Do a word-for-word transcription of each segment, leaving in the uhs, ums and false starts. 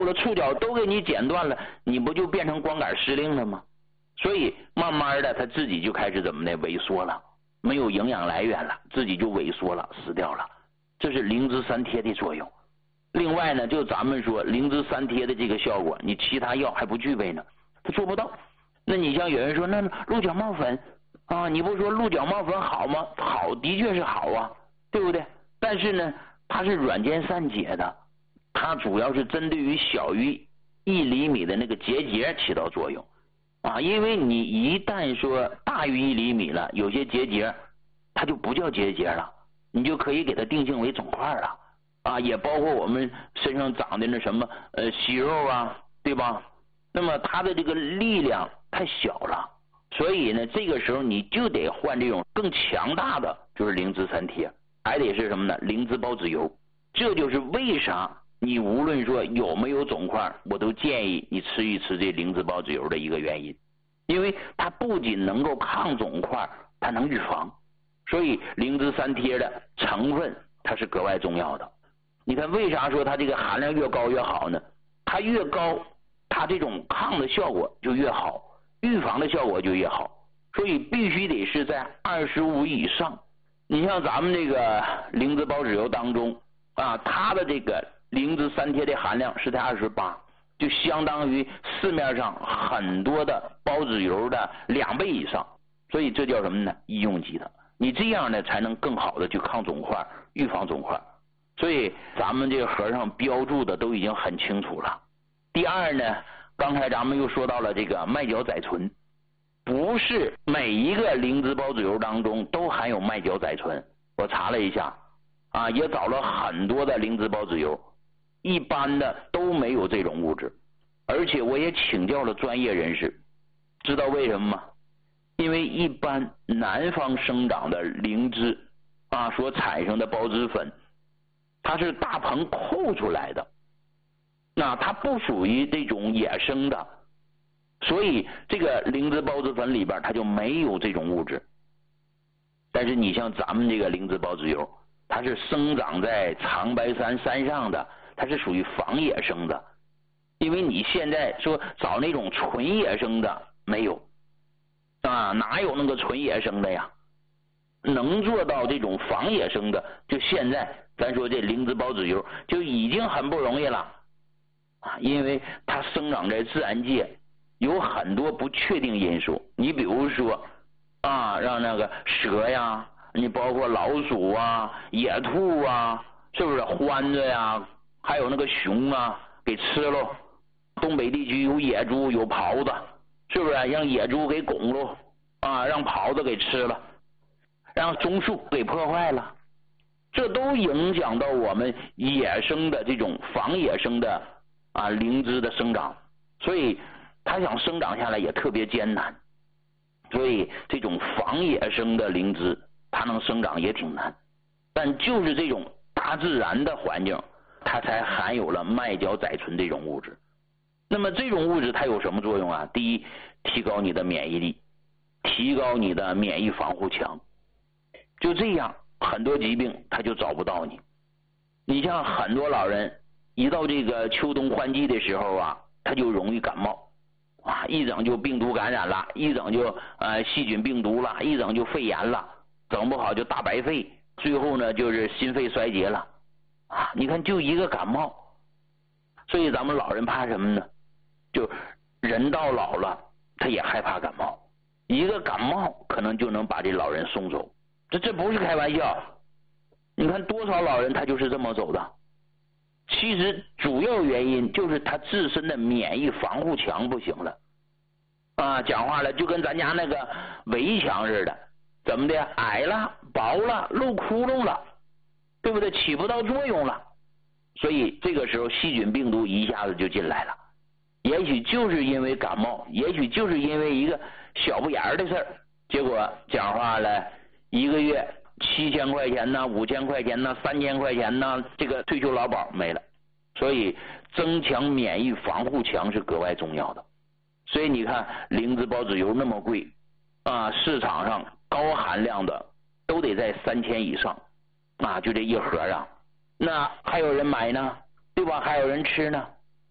了触角都给你剪断了，你不就变成光杆司令了吗？所以慢慢的他自己就开始怎么的萎缩了，没有营养来源了，自己就萎缩了，死掉了。这是灵芝三贴的作用。另外呢，就咱们说灵芝三贴的这个效果，你其他药还不具备呢，它做不到。那你像有人说，那鹿角帽粉啊，你不说鹿角帽粉好吗？好，的确是好啊，对不对？但是呢，它是软坚散结的，它主要是针对于小于一厘米的那个结节起到作用啊。因为你一旦说大于一厘米了，有些结节它就不叫结节了，你就可以给它定性为肿块了啊。也包括我们身上长的那什么呃息肉啊，对吧？那么它的这个力量太小了，所以呢，这个时候你就得换这种更强大的，就是灵芝三贴，还得是什么呢？灵芝孢子油。这就是为啥你无论说有没有肿块，我都建议你吃一吃这灵芝孢子油的一个原因，因为它不仅能够抗肿块，它能预防。所以灵芝三贴的成分它是格外重要的。你看为啥说它这个含量越高越好呢？它越高，它这种抗的效果就越好，预防的效果就越好，所以必须得是在二十五以上。你像咱们这个灵芝孢子油当中啊，它的这个灵芝三贴的含量是在二十八，就相当于市面上很多的孢子油的两倍以上，所以这叫什么呢？医用级的。你这样呢，才能更好的去抗肿块，预防肿块。所以咱们这个盒上标注的都已经很清楚了。第二呢，刚才咱们又说到了这个麦角甾醇，不是每一个灵芝孢子油当中都含有麦角甾醇。我查了一下啊，也找了很多的灵芝孢子油，一般的都没有这种物质。而且我也请教了专业人士，知道为什么吗？因为一般南方生长的灵芝啊所产生的孢子粉，它是大棚扣出来的，那它不属于这种野生的，所以这个灵芝孢子粉里边它就没有这种物质。但是你像咱们这个灵芝孢子油，它是生长在长白山山上的，它是属于仿野生的。因为你现在说找那种纯野生的没有啊，哪有那个纯野生的呀？能做到这种仿野生的，就现在咱说这灵芝孢子油就已经很不容易了啊，因为它生长在自然界，有很多不确定因素。你比如说啊，让那个蛇呀，你包括老鼠啊、野兔啊，是不是獾子呀，还有那个熊啊，给吃喽。东北地区有野猪有狍子，是不是让野猪给拱喽啊，让狍子给吃了，让松树给破坏了，这都影响到我们野生的这种仿野生的啊灵芝的生长，所以它想生长下来也特别艰难。所以这种仿野生的灵芝它能生长也挺难，但就是这种大自然的环境，它才含有了麦角甾醇这种物质。那么这种物质它有什么作用啊？第一，提高你的免疫力，提高你的免疫防护墙，就这样很多疾病它就找不到你。你像很多老人一到这个秋冬换季的时候啊，他就容易感冒啊，一整就病毒感染了，一整就呃细菌病毒了，一整就肺炎了，整不好就大白肺，最后呢就是心肺衰竭了啊！你看就一个感冒，所以咱们老人怕什么呢？就人到老了，他也害怕感冒，一个感冒可能就能把这老人送走，这这不是开玩笑。你看多少老人他就是这么走的。其实主要原因就是他自身的免疫防护墙不行了啊，讲话了就跟咱家那个围墙似的，怎么的，矮了薄了漏窟窿了，对不对？起不到作用了，所以这个时候细菌病毒一下子就进来了。也许就是因为感冒，也许就是因为一个小不眼儿的事儿，结果讲话了一个月七千块钱呢，五千块钱呢，三千块钱呢，这个退休劳保没了。所以增强免疫防护墙是格外重要的。所以你看灵芝孢子油那么贵啊，市场上高含量的都得在三千以上啊，就这一盒啊，那还有人买呢，对吧？还有人吃呢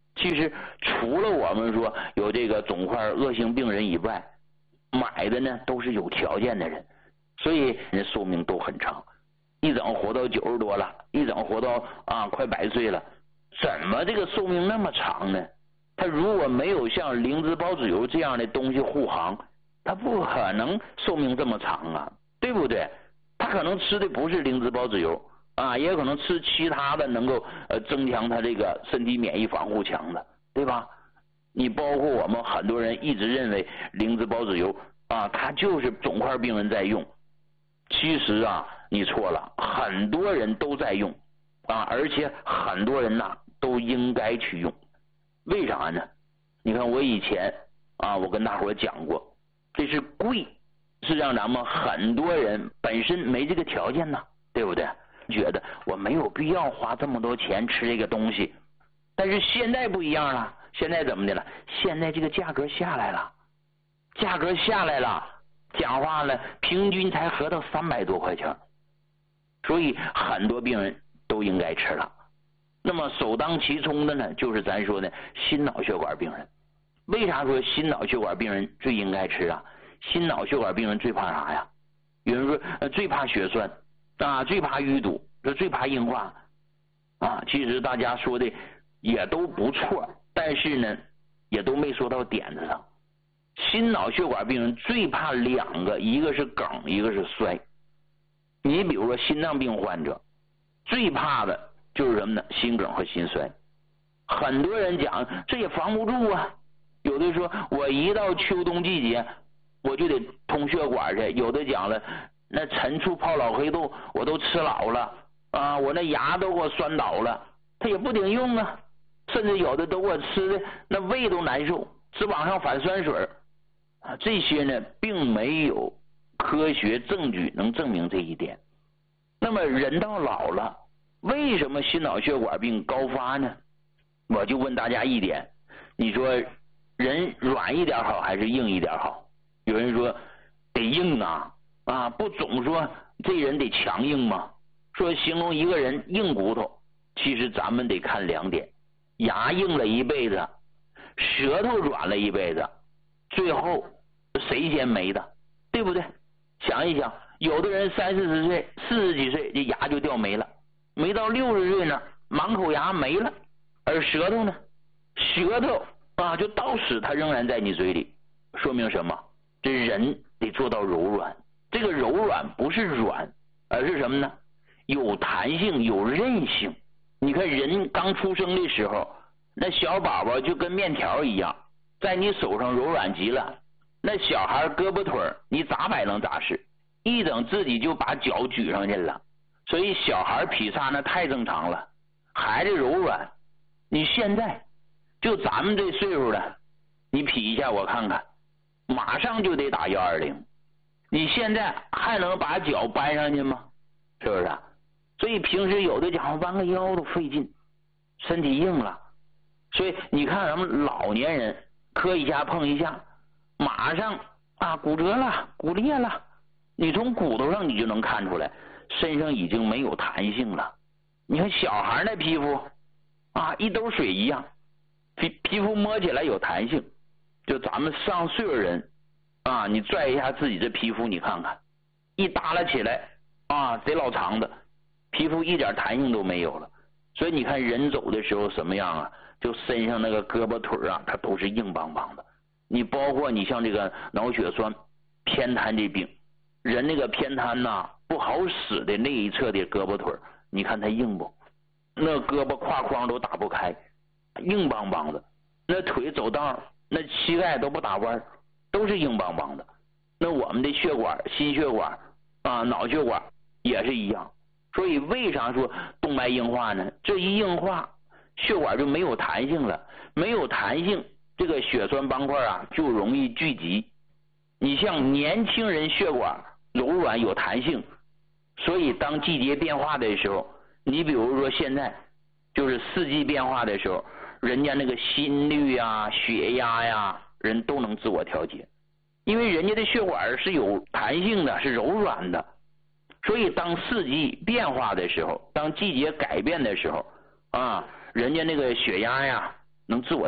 其实除了我们说有这个肿块恶性病人以外，买的呢都是有条件的人，所以人寿命都很长，一整活到九十多了，一整活到啊快百岁了，怎么这个寿命那么长呢？他如果没有像灵芝孢子油这样的东西护航，他不可能寿命这么长啊，对不对？他可能吃的不是灵芝孢子油啊，也可能吃其他的能够呃增强他这个身体免疫防护墙的，对吧？你包括我们很多人一直认为灵芝孢子油啊，它就是肿块病人在用，其实啊你错了，很多人都在用啊，而且很多人呐都应该去用。为啥呢？你看我以前啊，我跟大伙讲过，这是贵，是让咱们很多人本身没这个条件呢，对不对？觉得我没有必要花这么多钱吃这个东西，但是现在不一样了，现在怎么的了？现在这个价格下来了，价格下来了，讲话了，平均才合到三百多块钱，所以很多病人都应该吃了。那么首当其冲的呢，就是咱说的心脑血管病人。为啥说心脑血管病人最应该吃啊？心脑血管病人最怕啥呀？有人说、呃、最怕血栓啊，最怕淤堵，这最怕硬化啊。其实大家说的也都不错，但是呢，也都没说到点子上。心脑血管病人最怕两个，一个是梗，一个是衰。你比如说心脏病患者，最怕的就是什么呢？心梗和心衰。很多人讲这也防不住啊，有的说我一到秋冬季节我就得通血管去，有的讲了那陈醋泡老黑豆我都吃老了啊，我那牙都给我酸倒了，他也不顶用啊，甚至有的都给我吃的那胃都难受，只往上反酸水啊，这些呢并没有科学证据能证明这一点。那么人到老了，为什么心脑血管病高发呢？我就问大家一点，你说人软一点好还是硬一点好？有人说得硬啊，啊不总说这人得强硬吗？说形容一个人硬骨头，其实咱们得看两点，牙硬了一辈子，舌头软了一辈子，最后谁先没的，对不对？想一想，有的人三四十岁四十几岁这牙就掉没了，没到六十岁呢满口牙没了，而舌头呢，舌头啊就到死它仍然在你嘴里，说明什么？这人得做到柔软，这个柔软不是软，而是什么呢？有弹性有韧性。你看人刚出生的时候，那小宝宝就跟面条一样，在你手上柔软极了，那小孩胳膊腿你咋摆能咋是，一整自己就把脚举上去了，所以小孩劈叉那太正常了，孩子柔软。你现在就咱们这岁数了，你劈一下我看看，马上就得打幺二零，你现在还能把脚搬上去吗？是不是啊？所以平时有的讲弯个腰都费劲，身体硬了。所以你看咱们老年人磕一下碰一下，马上啊骨折了骨裂了，你从骨头上你就能看出来身上已经没有弹性了。你看小孩那皮肤啊一兜水一样，皮皮肤摸起来有弹性，就咱们上岁数人啊，你拽一下自己这皮肤你看看，一耷拉起来啊贼老长的，皮肤一点弹性都没有了。所以你看人走的时候什么样啊，就身上那个胳膊腿啊它都是硬邦邦的。你包括你像这个脑血栓偏瘫这病，人那个偏瘫呐、啊、不好使的那一侧的胳膊腿，你看它硬不，那胳膊胯框都打不开，硬邦邦的，那腿走道那膝盖都不打弯，都是硬邦邦的。那我们的血管心血管啊脑血管也是一样。所以为啥说动脉硬化呢？这一硬化血管就没有弹性了，没有弹性，这个血栓斑块啊就容易聚集。你像年轻人血管柔软有弹性，所以当季节变化的时候，你比如说现在就是四季变化的时候，人家那个心率啊血压呀人都能自我调节，因为人家的血管是有弹性的，是柔软的。所以当四季变化的时候，当季节改变的时候啊，人家那个血压呀能自我